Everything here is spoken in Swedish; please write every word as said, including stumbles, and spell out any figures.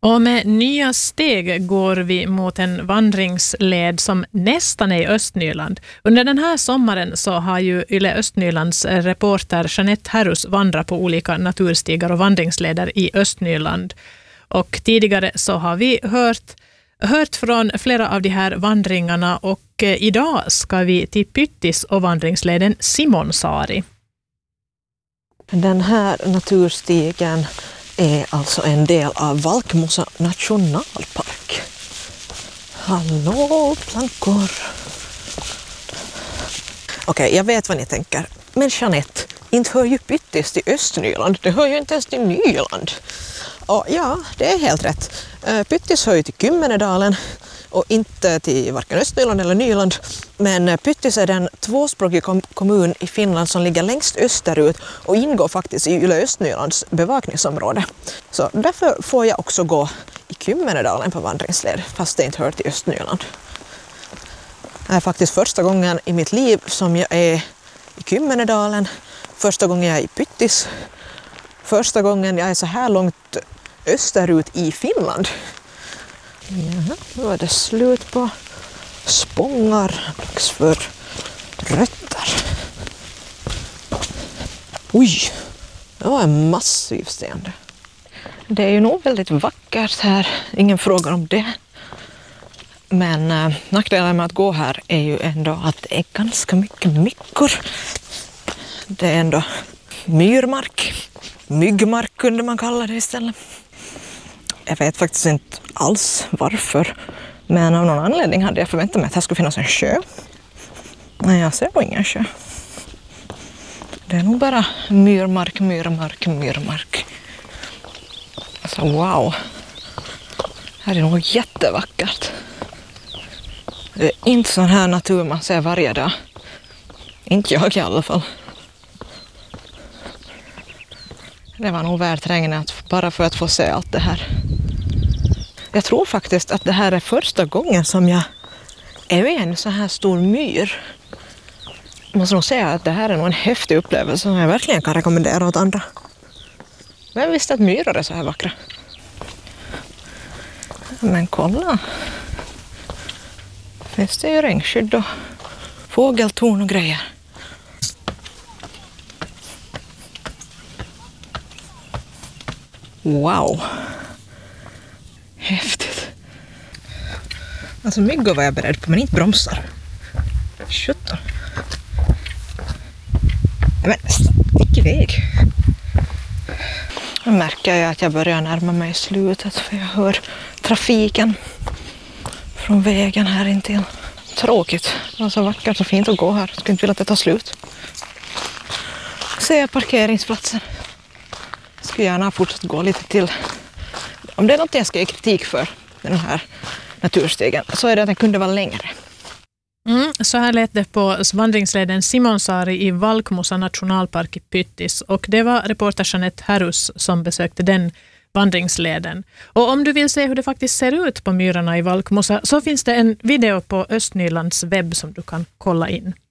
Och med nya steg går vi mot en vandringsled som nästan är i Östnyland. Under den här sommaren så har ju Yle Östnylands reporter Jeanette Härus vandrat på olika naturstigar och vandringsleder i Östnyland. Och tidigare så har vi hört, hört från flera av de här vandringarna, och idag ska vi till Pyttis och vandringsleden Simonsaari. Den här naturstigen är alltså en del av Valkmossa nationalpark. Hallå, plankor! Okej, okay, jag vet vad ni tänker. Men Jeanette, inte hör ju Pyttis till Östnyland. Det hör ju inte ens till Nyland. Och ja, det är helt rätt. Pyttis hör ju till Kymmenedalen och inte till varken Östnyland eller Nyland. Men Pyttis är den tvåspråkiga kommun i Finland som ligger längst österut och ingår faktiskt i Yle Östnylands bevakningsområde. Så därför får jag också gå i Kymmenedalen på vandringsled, fast det inte hör till Östnyland. Det är faktiskt första gången i mitt liv som jag är i Kymmenedalen, första gången jag är i Pyttis, första gången jag är så här långt österut i Finland. Ja, då är det slut på spångar, dags för rötter. Oj, det var en massiv sten. Det är ju nog väldigt vackert här, ingen fråga om det. Men äh, nackdelen med att gå här är ju ändå att det är ganska mycket myckor. Det är ändå myrmark, myggmark kunde man kalla det istället. Jag vet faktiskt inte alls varför, men av någon anledning hade jag förväntat mig att här skulle finnas en sjö. Nej, jag ser nog ingen sjö. Det är nog bara myrmark, myrmark, myrmark. Alltså wow. Här är nog jättevackert. Det är inte sån här natur man ser varje dag. Inte jag i alla fall. Det var nog värt regnet bara för att få se allt det här. Jag tror faktiskt att det här är första gången som jag är i en så här stor myr. Jag måste nog säga att det här är nog en häftig upplevelse som jag verkligen kan rekommendera åt andra. Vem visste att myror är så här vackra? Men kolla. Finns det ju regnskydd och fågeltorn och grejer. Wow. Häftigt. Alltså myggor var jag beredd på, men inte bromsar. Sjutton. Men stick iväg. Nu märker jag att jag börjar närma mig slutet, för jag hör trafiken från vägen här intill. Tråkigt. Det var så vackert och fint att gå här. Jag skulle inte vilja att det tar slut. Ser jag parkeringsplatsen. Jag skulle gärna fortsatt gå lite till. Om det är något jag ska ge kritik för den här naturstegen, så är det att den kunde vara längre. Mm, så här lät det på vandringsleden Simonsaari i Valkmossa nationalpark i Pyttis, och det var reporter Jeanette Härus som besökte den vandringsleden. Och om du vill se hur det faktiskt ser ut på myrarna i Valkmossa, så finns det en video på Östnylands webb som du kan kolla in.